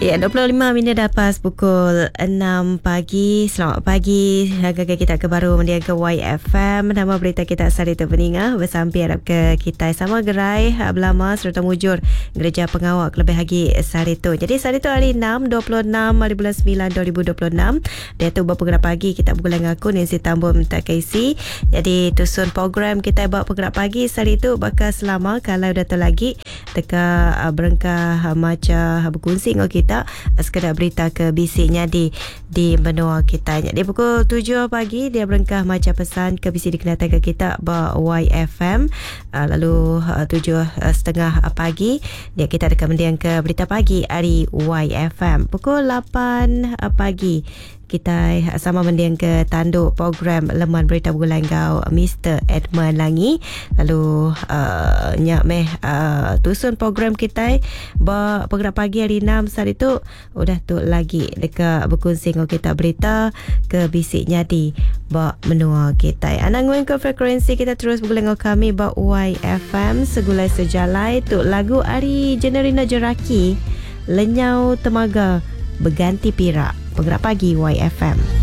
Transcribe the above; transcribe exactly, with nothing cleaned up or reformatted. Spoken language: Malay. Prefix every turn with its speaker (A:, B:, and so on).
A: Ya, dua puluh lima minit lepas pukul enam pagi. Selamat pagi. Agak-agak kita ke baru mendiang ke Y F M. Nama berita kita Sari Tu Peningah bersampir ke kita sama gerai Belama serta mujur Gereja Pengawal lebih lagi Sari Tu. Jadi Sari Tu hari enam dua puluh enam hari bulan sembilan dua ribu dua puluh enam. Dia tu bergerak pagi kita bergulai ngaku Nancy Tambun tak Casey. Jadi tusun program kita buat bergerak pagi Sari Tu bakal selama kalau dah tu lagi dekat uh, berengkah uh, macam uh, berkongsi dengan kita sekadar berita ke bisiknya di di menua kita. Di pukul tujuh pagi dia berengkah macam pesan ke bisik dikenalkan ke kita ba Y F M. Uh, lalu uh, tujuh uh, setengah pagi dia kita akan mendiang ke berita pagi hari Y F M. Pukul lapan uh, pagi kita sama mendiang ke tanduk program Leman Berita Bulan Gau Mister Edmund Langi. Lalu uh, nyak meh uh, tusun program kita ba bergerak pagi hari enam hari tu udah tu lagi dekat berkongsi dengan kita berita ke bisiknya di ba menua kita. Ananguen ke frekuensi kita terus bergulai dengan kami ba Y F M segulai sejalai tu lagu Ari Generina Jeraki Lenyau Temaga Berganti Pirak. Bergerak pagi Y F M.